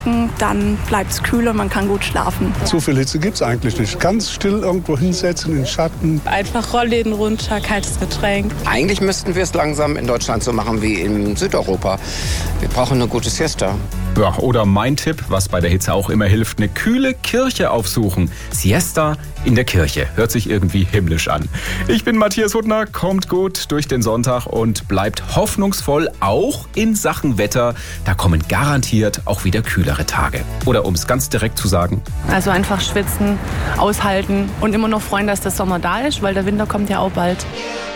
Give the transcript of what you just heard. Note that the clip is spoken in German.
trinken, dann bleibt es kühler, man kann gut schlafen. Zu viel Hitze gibt es eigentlich nicht. Ganz still irgendwo hinsetzen, in den Schatten. Einfach Rollläden runter, kaltes Getränk. Eigentlich müssten wir es langsam in Deutschland so machen wie in Südeuropa. Wir brauchen eine gute Siesta. Ja, oder mein Tipp, was bei der Hitze auch immer hilft, eine kühle Kirche aufsuchen. Siesta in der Kirche. Hört sich irgendwie himmlisch an. Ich bin Matthias Huttner, kommt gut durch den Sonntag und bleibt hoffnungsvoll, auch in Sachen Wetter. Da kommen garantiert auch wieder kühlere Tage. Oder um es ganz direkt zu sagen. Also einfach schwitzen, aushalten und immer noch freuen, dass der Sommer da ist, weil der Winter kommt ja auch bald.